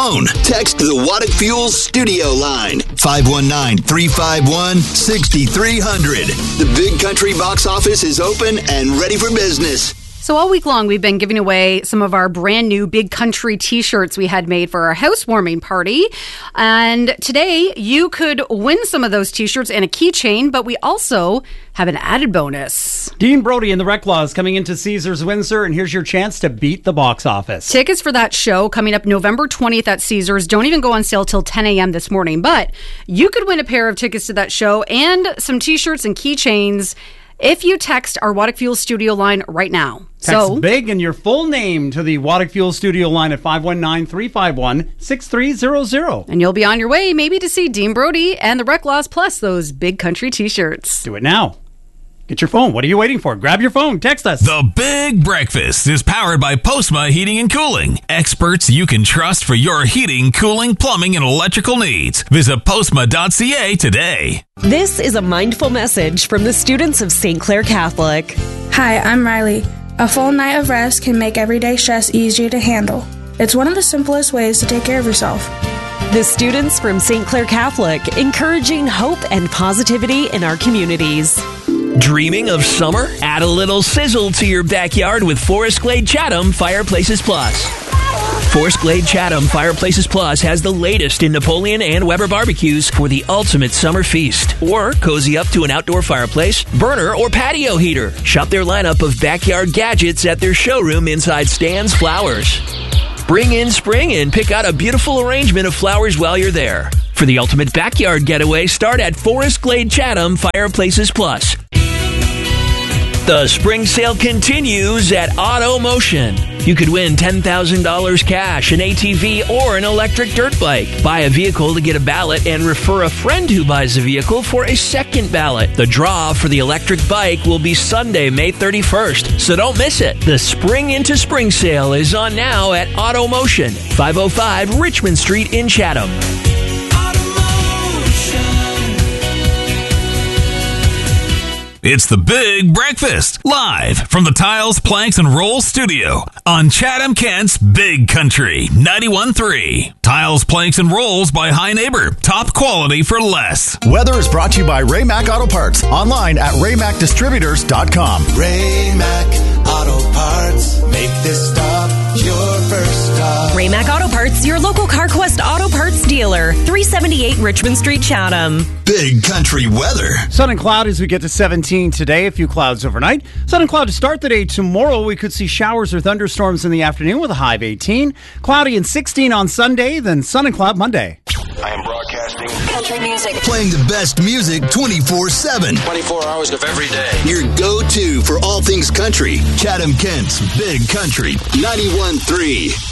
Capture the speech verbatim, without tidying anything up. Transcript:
Text the Waddick Fuels studio line, five one nine, three five one, six three zero zero. The Big Country box office is open and ready for business. So all week long, we've been giving away some of our brand new Big Country t-shirts we had made for our housewarming party. And today, you could win some of those t-shirts and a keychain, but we also have an added bonus. Dean Brody and the Reclaws coming into Caesars Windsor, and here's your chance to beat the box office. Tickets for that show coming up November twentieth at Caesars don't even go on sale till ten a.m. this morning, but you could win a pair of tickets to that show and some t-shirts and keychains if you text our Waddick Fuels studio line right now. Text so, big and your full name to the Waddick Fuels studio line at five one nine, three five one, six three zero zero. And you'll be on your way maybe to see Dean Brody and the Reclaws plus those Big Country t-shirts. Do it now. Get your phone. What are you waiting for? Grab your phone. Text us. The Big Breakfast is powered by Postma Heating and Cooling. Experts you can trust for your heating, cooling, plumbing, and electrical needs. Visit postma dot c a today. This is a mindful message from the students of Saint Clair Catholic. Hi, I'm Riley. A full night of rest can make everyday stress easier to handle. It's one of the simplest ways to take care of yourself. The students from Saint Clair Catholic, encouraging hope and positivity in our communities. Dreaming of summer? Add a little sizzle to your backyard with Forest Glade Chatham Fireplaces Plus. Forest Glade Chatham Fireplaces Plus has the latest in Napoleon and Weber barbecues for the ultimate summer feast. Or cozy up to an outdoor fireplace, burner, or patio heater. Shop their lineup of backyard gadgets at their showroom inside Stan's Flowers. Bring in spring and pick out a beautiful arrangement of flowers while you're there. For the ultimate backyard getaway, start at Forest Glade Chatham Fireplaces Plus. The spring sale continues at Auto Motion. You could win ten thousand dollars cash, an A T V, or an electric dirt bike. Buy a vehicle to get a ballot and refer a friend who buys a vehicle for a second ballot. The draw for the electric bike will be Sunday, May thirty-first, so don't miss it. The Spring into Spring sale is on now at Auto Motion, five oh five Richmond Street in Chatham. It's the Big Breakfast, live from the Tiles, Planks, and Rolls studio on Chatham Kent's Big Country ninety-one point three. Tiles, Planks, and Rolls by High Neighbor. Top quality for less. Weather is brought to you by Ray-Mac Auto Parts. Online at ray mac distributors dot com. Ray-Mac Auto Parts. Make this stop your first stop. Ray-Mac Auto Parts, your local CarQuest Auto Parts dealer. three seventy-eight Richmond Street, Chatham. Big Country weather. Sun and cloud as we get to seventeen today. A few clouds overnight. Sun and cloud to start the day. Tomorrow we could see showers or thunderstorms in the afternoon with a high of eighteen. Cloudy and sixteen on Sunday. Then sun and cloud Monday. I am broadcasting country music. Playing the best music twenty-four seven. twenty-four hours of every day. Your go-to for all things country. Chatham Kent's Big Country ninety-one point three.